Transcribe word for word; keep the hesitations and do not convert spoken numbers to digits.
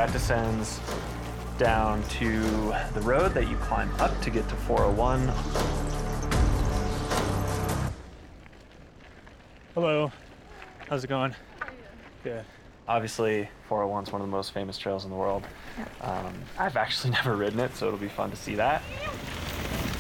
that descends down to the road that you climb up to get to four oh one. Hello. How's it going? Good. Obviously, four oh one is one of the most famous trails in the world. Um, I've actually never ridden it, so it'll be fun to see that.